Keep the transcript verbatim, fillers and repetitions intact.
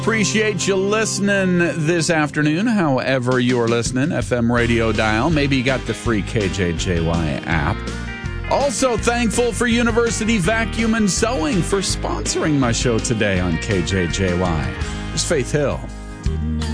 Appreciate you listening this afternoon, however you're listening, F M radio dial. Maybe you got the free K J J Y app. Also thankful for University Vacuum and Sewing for sponsoring my show today on K J J Y. There's Faith Hill.